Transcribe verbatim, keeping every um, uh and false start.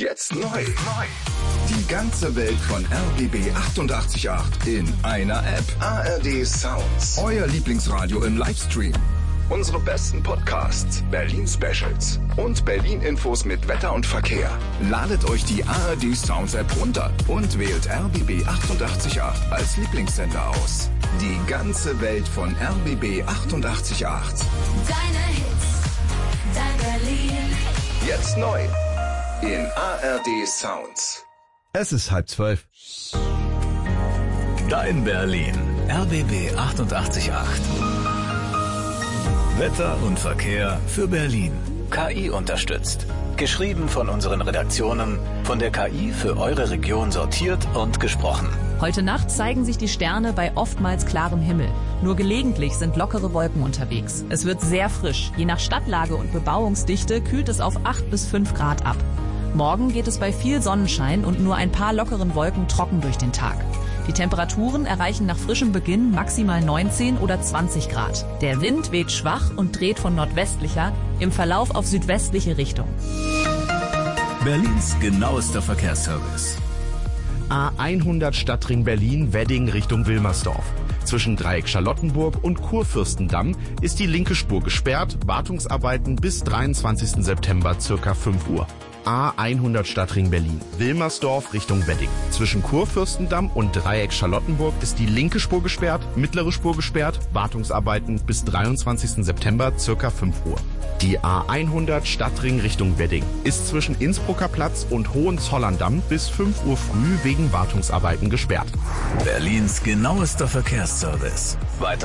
Jetzt neu. Neu. Die ganze Welt von R B B achtundachtzig Komma acht in einer App. A R D Sounds. Euer Lieblingsradio im Livestream. Unsere besten Podcasts, Berlin-Specials und Berlin-Infos mit Wetter und Verkehr. Ladet euch die A R D Sounds App runter und wählt R B B achtundachtzig Komma acht als Lieblingssender aus. Die ganze Welt von R B B achtundachtzig Komma acht. Deine Hits, dein Berlin. Jetzt neu in A R D Sounds. Es ist halb zwölf. Dein Berlin. R B B achtundachtzig Komma acht. Wetter und Verkehr für Berlin. K I unterstützt. Geschrieben von unseren Redaktionen, von der K I für eure Region sortiert und gesprochen. Heute Nacht zeigen sich die Sterne bei oftmals klarem Himmel. Nur gelegentlich sind lockere Wolken unterwegs. Es wird sehr frisch. Je nach Stadtlage und Bebauungsdichte kühlt es auf acht bis fünf Grad ab. Morgen geht es bei viel Sonnenschein und nur ein paar lockeren Wolken trocken durch den Tag. Die Temperaturen erreichen nach frischem Beginn maximal neunzehn oder zwanzig Grad. Der Wind weht schwach und dreht von nordwestlicher im Verlauf auf südwestliche Richtung. Berlins genauester Verkehrsservice. A hundert Stadtring Berlin, Wedding Richtung Wilmersdorf. Zwischen Dreieck Charlottenburg und Kurfürstendamm ist die linke Spur gesperrt. Wartungsarbeiten bis dreiundzwanzigsten September circa fünf Uhr. A hundert Stadtring Berlin, Wilmersdorf Richtung Wedding. Zwischen Kurfürstendamm und Dreieck Charlottenburg ist die linke Spur gesperrt, mittlere Spur gesperrt, Wartungsarbeiten bis dreiundzwanzigsten September circa fünf Uhr. Die A hundert Stadtring Richtung Wedding ist zwischen Innsbrucker Platz und Hohenzollern-Damm bis fünf Uhr früh wegen Wartungsarbeiten gesperrt. Berlins genauester Verkehrsservice. Weitere